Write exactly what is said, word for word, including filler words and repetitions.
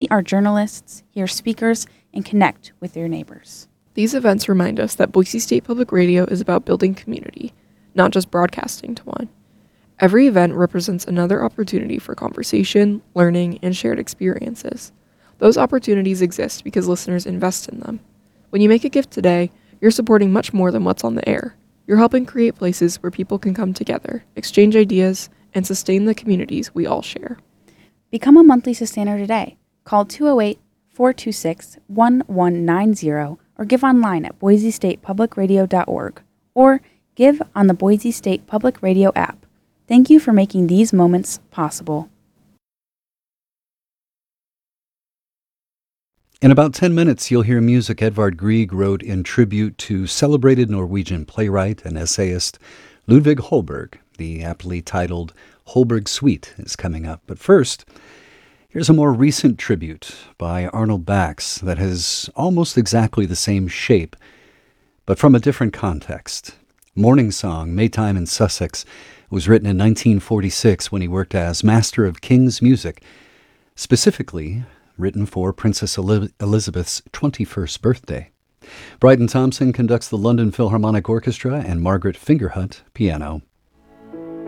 meet our journalists, hear speakers, and connect with your neighbors. These events remind us that Boise State Public Radio is about building community, not just broadcasting to one. Every event represents another opportunity for conversation, learning, and shared experiences. Those opportunities exist because listeners invest in them. When you make a gift today, you're supporting much more than what's on the air. You're helping create places where people can come together, exchange ideas, and sustain the communities we all share. Become a monthly sustainer today. Call two oh eight, four two six, one one nine zero or give online at boise state public radio dot org or give on the Boise State Public Radio app. Thank you for making these moments possible. In about ten minutes, you'll hear music Edvard Grieg wrote in tribute to celebrated Norwegian playwright and essayist Ludvig Holberg. The aptly titled Holberg Suite is coming up. But first, here's a more recent tribute by Arnold Bax that has almost exactly the same shape, but from a different context. Morning Song, Maytime in Sussex, was written in nineteen forty-six when he worked as Master of King's Music, specifically written for Princess Elizabeth's twenty-first birthday. Bryden Thompson conducts the London Philharmonic Orchestra and Margaret Fingerhut, piano.